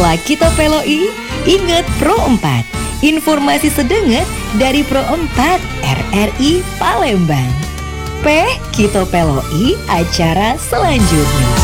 Setelah kita peloi, ingat Pro 4. Informasi sedenget dari Pro 4 RRI Palembang. Kita peloi acara selanjutnya.